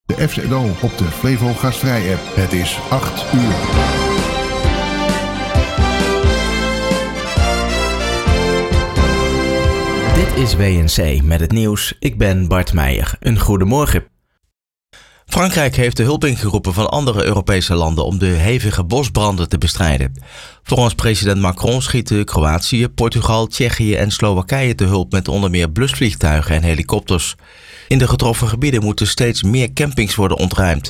De FZO op de Flevo Gastvrij-app. Het is 8 uur. Flevo Gastvrij-app. Het is 8 uur. Dit is WNC met het nieuws. Ik ben Bart Meijer. Een goedemorgen. Frankrijk heeft de hulp ingeroepen van andere Europese landen om de hevige bosbranden te bestrijden. Volgens president Macron schieten Kroatië, Portugal, Tsjechië en Slowakije te hulp met onder meer blusvliegtuigen en helikopters. In de getroffen gebieden moeten steeds meer campings worden ontruimd.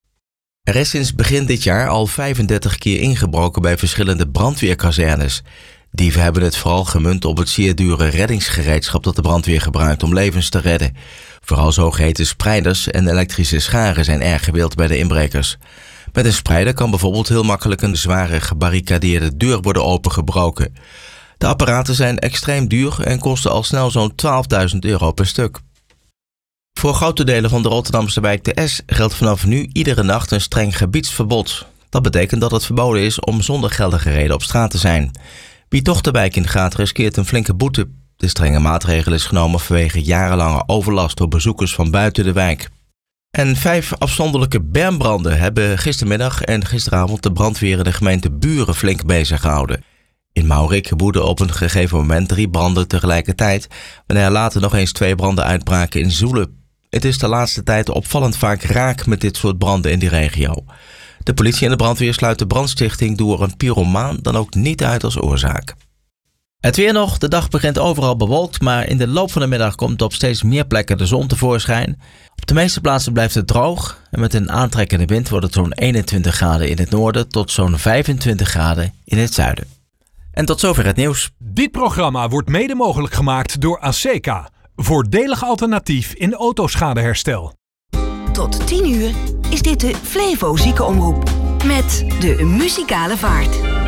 Er is sinds begin dit jaar al 35 keer ingebroken bij verschillende brandweerkazernes. Dieven hebben het vooral gemunt op het zeer dure reddingsgereedschap dat de brandweer gebruikt om levens te redden. Vooral zogeheten spreiders en elektrische scharen zijn erg gewild bij de inbrekers. Met een spreider kan bijvoorbeeld heel makkelijk een zware gebarricadeerde deur worden opengebroken. De apparaten zijn extreem duur en kosten al snel zo'n €12.000 per stuk. Voor grote delen van de Rotterdamse wijk de S geldt vanaf nu iedere nacht een streng gebiedsverbod. Dat betekent dat het verboden is om zonder geldige reden op straat te zijn. Wie toch de wijk in gaat, riskeert een flinke boete. De strenge maatregel is genomen vanwege jarenlange overlast door bezoekers van buiten de wijk. En 5 afzonderlijke bermbranden hebben gistermiddag en gisteravond de brandweer in de gemeente Buren flink bezig gehouden. In Maurik woedden op een gegeven moment 3 branden tegelijkertijd, wanneer er later nog eens 2 branden uitbraken in Zoelen. Het is de laatste tijd opvallend vaak raak met dit soort branden in die regio. De politie en de brandweer sluiten brandstichting door een pyromaan dan ook niet uit als oorzaak. Het weer nog. De dag begint overal bewolkt, maar in de loop van de middag komt op steeds meer plekken de zon tevoorschijn. Op de meeste plaatsen blijft het droog en met een aantrekkende wind wordt het zo'n 21 graden in het noorden tot zo'n 25 graden in het zuiden. En tot zover het nieuws. Dit programma wordt mede mogelijk gemaakt door ASECA. Voordelig alternatief in autoschadeherstel. Tot 10 uur is dit de Flevo Ziekenomroep met de muzikale vaart.